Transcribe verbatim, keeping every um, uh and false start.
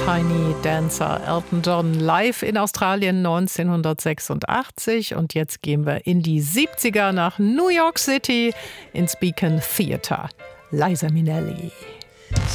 Tiny Dancer, Elton John live in Australien neunzehnhundertsechsundachtzig. Und jetzt gehen wir in die siebziger nach New York City ins Beacon Theatre. Liza Minnelli.